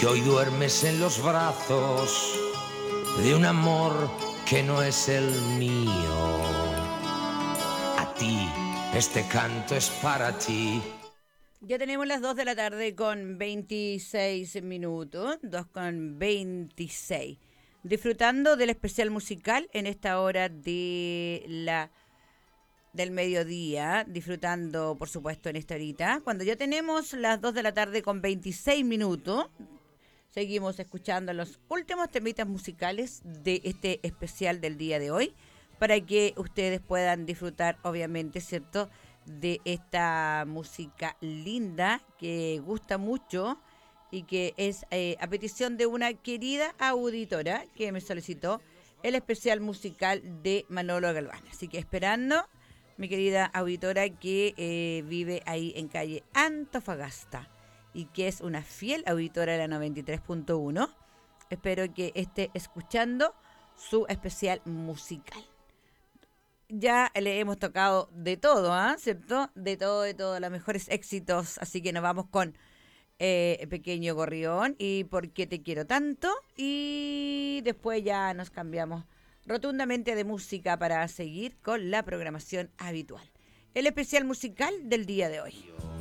que hoy duermes en los brazos de un amor que no es el mío. A ti, este canto es para ti. Ya tenemos las 2 de la tarde con 26 minutos, 2 con 26. Disfrutando del especial musical en esta hora del mediodía, disfrutando, por supuesto, en esta horita. Cuando ya tenemos las 2 de la tarde con 26 minutos, seguimos escuchando los últimos temitas musicales de este especial del día de hoy, para que ustedes puedan disfrutar, obviamente, ¿cierto?, de esta música linda que gusta mucho y que es a petición de una querida auditora que me solicitó el especial musical de Manolo Galván. Así que esperando, mi querida auditora que vive ahí en calle Antofagasta y que es una fiel auditora de la 93.1, espero que esté escuchando su especial musical. Ya le hemos tocado de todo, ¿cierto? De todo, los mejores éxitos. Así que nos vamos con Pequeño Gorrión y ¿Por qué te quiero tanto? Y después ya nos cambiamos rotundamente de música para seguir con la programación habitual. El especial musical del día de hoy.